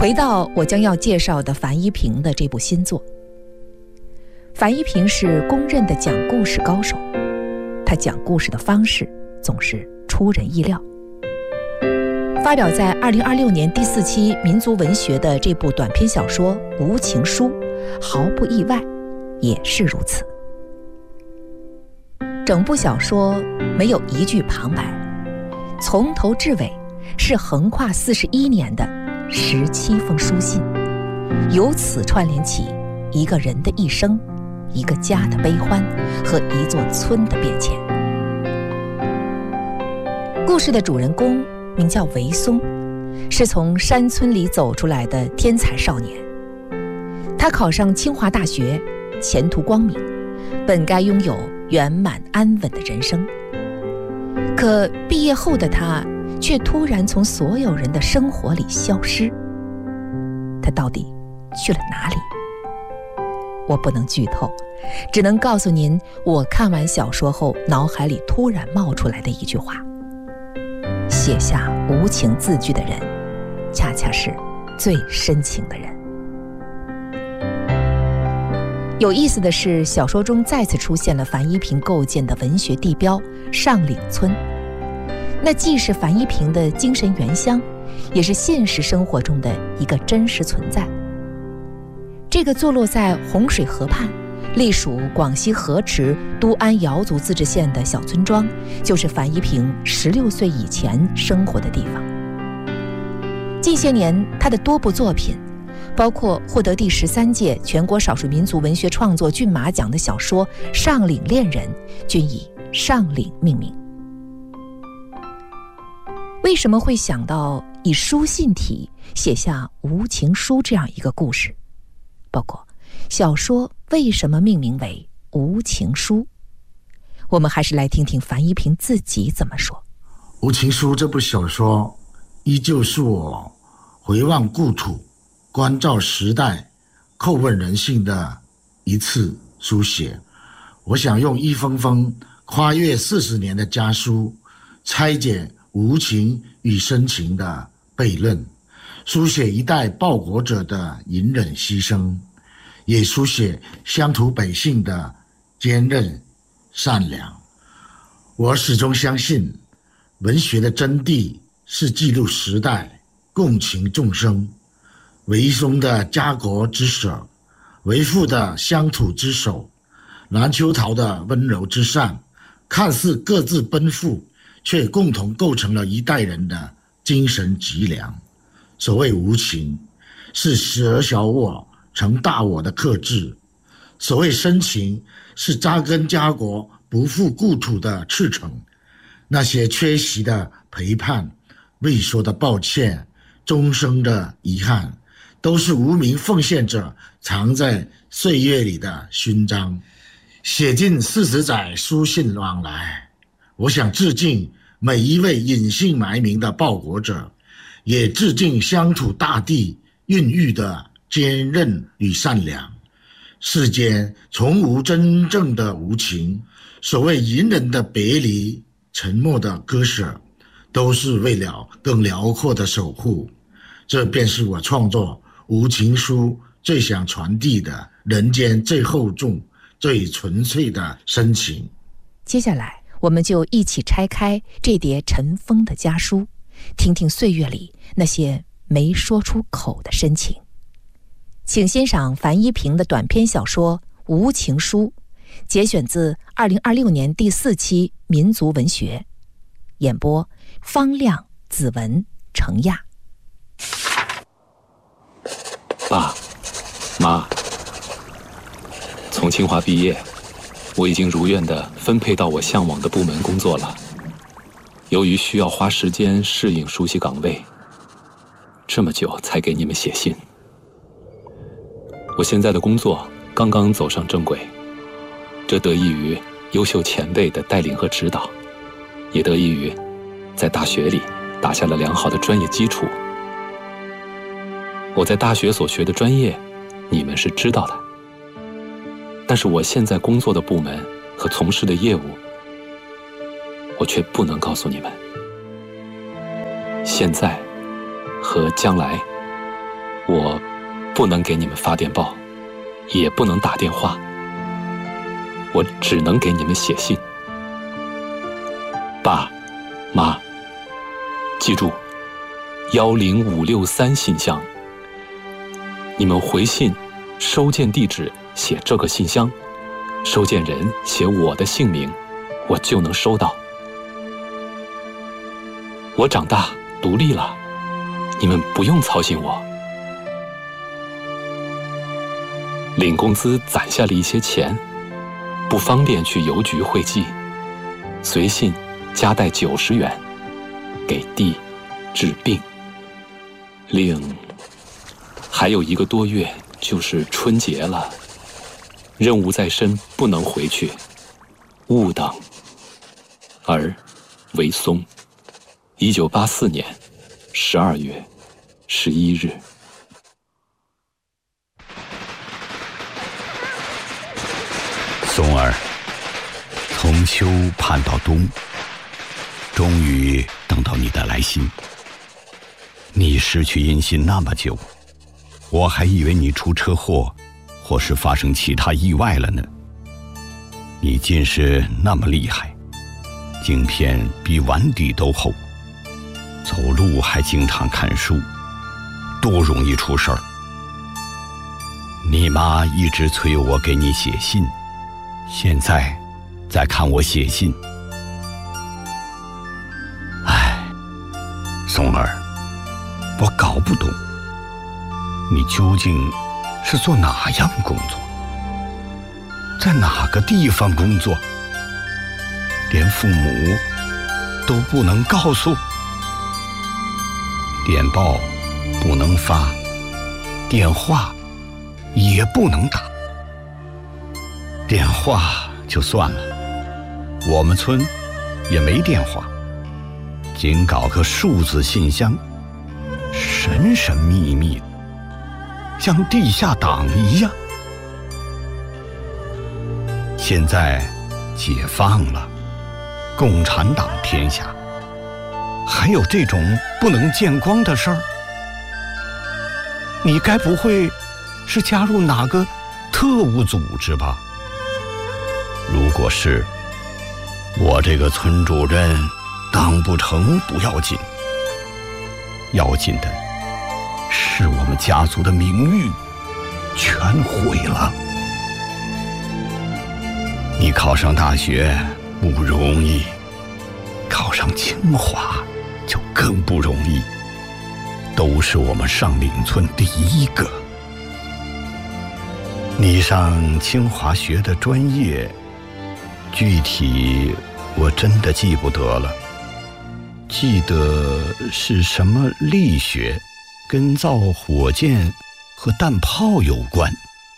回到我将要介绍的樊一平的这部新作。樊一平是公认的讲故事高手，他讲故事的方式总是出人意料。发表在2026年第4期民族文学的这部短篇小说《无情书》，毫不意外，也是如此。整部小说没有一句旁白，从头至尾是横跨41年的17封书信，由此串联起一个人的一生，一个家的悲欢和一座村的变迁。故事的主人公名叫韦松，是从山村里走出来的天才少年。他考上清华大学，前途光明，本该拥有圆满安稳的人生。可毕业后的他却突然从所有人的生活里消失。他到底去了哪里？我不能剧透，只能告诉您我看完小说后脑海里突然冒出来的一句话：写下无情字句的人，恰恰是最深情的人。有意思的是，小说中再次出现了樊一平构建的文学地标上岭村，那既是樊一平的精神原乡，也是现实生活中的一个真实存在。这个坐落在洪水河畔，隶属广西河池都安瑶族自治县的小村庄，就是樊一平16岁以前生活的地方。近些年，他的多部作品，包括获得第13届全国少数民族文学创作骏马奖的小说《上岭恋人》，均以上岭命名。为什么会想到以书信体写下无情书这样一个故事？包括小说为什么命名为无情书？我们还是来听听樊一平自己怎么说。 无情书这部小说依旧是我回望故土、关照时代、叩问人性的一次书写。我想用一封封跨越40年的家书，拆解无情与深情的悖论，书写一代报国者的隐忍牺牲，也书写乡土百姓的坚韧善良。我始终相信，文学的真谛是记录时代、共情众生。韦松的家国之舍，韦父的乡土之守，蓝秋桃的温柔之善，看似各自奔赴，却共同构成了一代人的精神脊梁。所谓无情，是舍小我成大我的克制；所谓深情，是扎根家国不负故土的赤诚。那些缺席的陪伴，未说的抱歉，终生的遗憾，都是无名奉献者藏在岁月里的勋章。写尽40载书信往来，我想致敬每一位隐姓埋名的报国者，也致敬乡土大地孕育的坚韧与善良。世间从无真正的无情，所谓隐忍的别离，沉默的割舍，都是为了更辽阔的守护。这便是我创作无情书最想传递的人间最厚重、最纯粹的深情。 接下来，我们就一起拆开这叠尘封的家书，听听岁月里那些没说出口的深情。请欣赏樊一平的短篇小说《无情书》，节选自2026年第4期民族文学，演播方亮、子文、程亚。 爸妈，从清华毕业，我已经如愿地分配到我向往的部门工作了。由于需要花时间适应熟悉岗位，这么久才给你们写信。我现在的工作刚刚走上正轨，这得益于优秀前辈的带领和指导，也得益于在大学里打下了良好的专业基础。我在大学所学的专业，你们是知道的，但是我现在工作的部门和从事的业务，我却不能告诉你们。现在和将来， 我不能给你们发电报，也不能打电话，我只能给你们写信。爸妈，记住10563信箱，你们回信收件地址写这个信箱，收件人写我的姓名，我就能收到。我长大独立了，你们不用操心我。领工资攒下了一些钱，不方便去邮局汇寄，随信夹带90元给弟治病。另还有1个多月就是春节了，任务在身，不能回去，勿等。儿为松，1984年12月11日。 松儿，从秋盼到冬，终于等到你的来信。你失去音信那么久，我还以为你出车祸或是发生其他意外了呢。你近视那么厉害，镜片比碗底都厚，走路还经常看书，多容易出事儿。你妈一直催我给你写信，现在再看我写信，唉，松儿，我搞不懂，你究竟是做哪样工作，在哪个地方工作，连父母都不能告诉，电报不能发，电话也不能打。电话就算了，我们村也没电话，仅搞个数字信箱，神神秘秘的，像地下党一样。现在解放了，共产党天下，还有这种不能见光的事儿？你该不会是加入哪个特务组织吧？如果是，我这个村主任当不成不要紧，要紧的是我们家族的名誉全毁了。你考上大学不容易，考上清华就更不容易，都是我们上岭村第一个。你上清华学的专业具体我真的记不得了，记得是什么力学，跟造火箭和弹炮有关。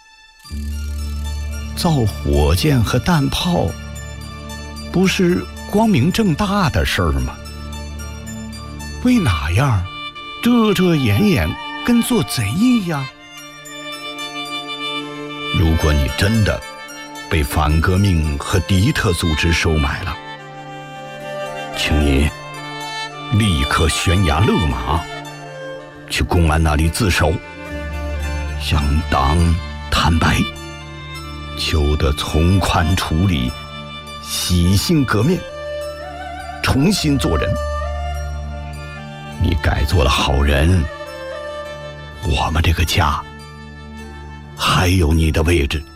造火箭和弹炮不是光明正大的事儿吗？为哪样遮遮掩掩，跟做贼一样？如果你真的被反革命和敌特组织收买了，请你立刻悬崖勒马，去公安那里自首，向党坦白，求得从宽处理，洗心革面，重新做人。你改做了好人，我们这个家还有你的位置。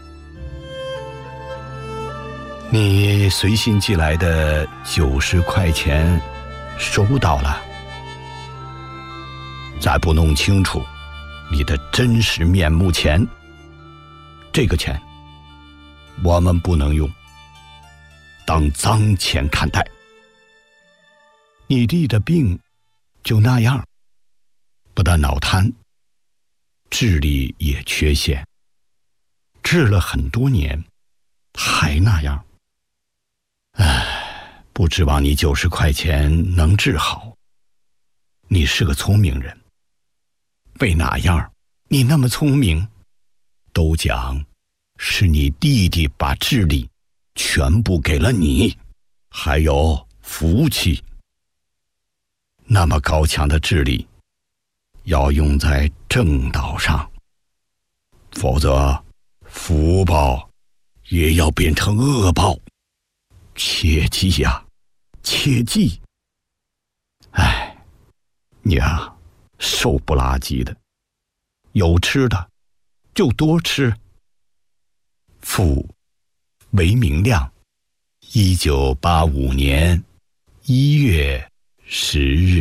你随信寄来的90块钱收到了，在不弄清楚你的真实面目前，这个钱我们不能用，当脏钱看待。你弟的病就那样，不但脑瘫，智力也缺陷，治了很多年还那样。唉，不指望你90块钱能治好。你是个聪明人，为哪样你那么聪明？都讲是你弟弟把智力全部给了你，还有福气。那么高强的智力， 要用在正道上，否则福报也要变成恶报。切记呀，切记！哎，你啊，瘦不拉几的，有吃的就多吃。父韦明亮，1985年1月10日。